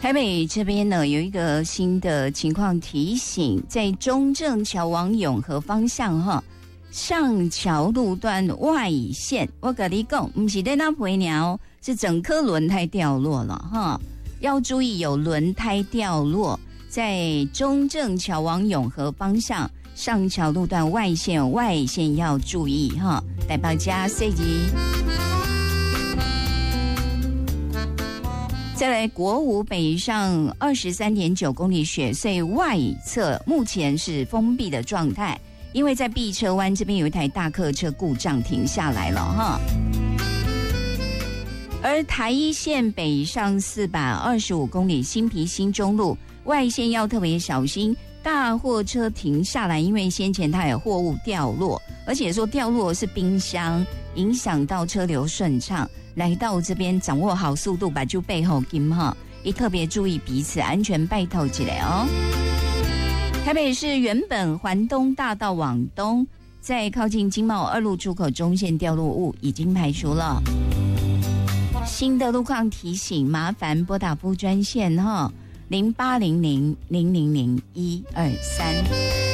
台北这边呢有一个新的情况提醒，在中正桥往永和方向哈，上桥路段外线，我跟你讲，不是在那陪鸟，是整颗轮胎掉落了哈，要注意有轮胎掉落，在中正桥往永和方向上桥路段外线要注意哈，大家细记。再来，国五北上23.9公里雪隧外侧目前是封闭的状态，因为在碧车湾这边有一台大客车故障停下来了哈。而台一线北上425公里新皮新中路外线要特别小心，大货车停下来，因为先前它有货物掉落，而且说掉落是冰箱，影响到车流顺畅。来到这边掌握好速度，把就背后跟哈，也特别注意彼此安全，拜托起来哦。台北市原本环东大道往东，在靠近经贸2路出口中线掉落物已经排除了。新的路况提醒，麻烦拨打副专线哈，0800000123。